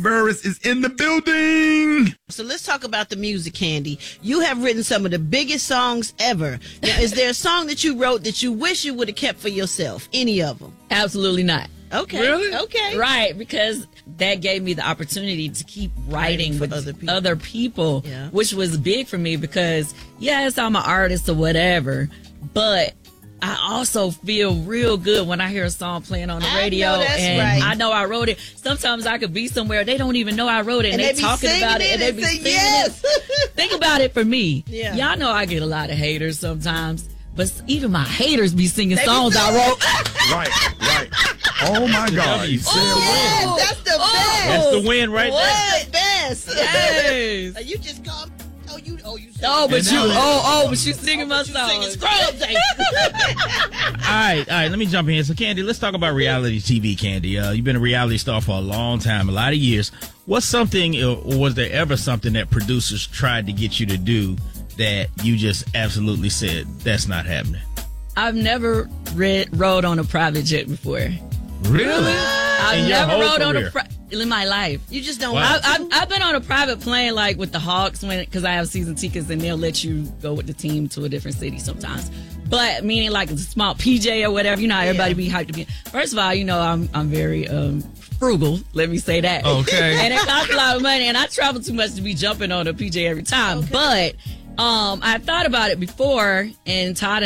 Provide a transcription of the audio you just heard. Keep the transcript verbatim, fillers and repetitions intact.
Burris is in the building. So let's talk about the music, Candy. You have written some of the biggest songs ever. Now, is there a song that you wrote that you wish you would have kept for yourself? Any of them? Absolutely not. Okay. Really? Okay. Right, because that gave me the opportunity to keep writing, Writing for with other people. other people, Yeah. which was big for me because, yes, I'm an artist or whatever, but I also feel real good when I hear a song playing on the I radio, know that's and right. I know I wrote it. Sometimes I could be somewhere, they don't even know I wrote it, and, And they, they be talking singing about it, it and they and be say singing yes. it. Think about it for me. Yeah. Y'all know I get a lot of haters sometimes, but even my haters be singing They be songs I singing. wrote. Right, right. Oh my God. You said win. Yes, that's the best. That's the win right there. That's the best. Yes. You just come. Oh, you. Oh, you. Oh, but And you, now- oh, oh, but you singing my You singing songs. Scrubs, ain't you? All right, all right. Let me jump in. So, Candy, let's talk about reality T V. Candy, uh, you've been a reality star for a long time, a lot of years. What's something, uh, or was there ever something that producers tried to get you to do that you just absolutely said that's not happening? I've never read, rode on a private jet before. Really? I've In your never whole rode on career? a pri- in my life. You just don't. Wow. want I, to. I've, I've been on a private plane, like with the Hawks, when because I have season tickets, and they'll let you go with the team to a different city sometimes. But meaning like a small P J or whatever, you know how everybody be hyped to be. First of all, you know I'm I'm very um, frugal. Let me say that. Okay. And it costs a lot of money, and I travel too much to be jumping on a P J every time. But um, I thought about it before, and Todd and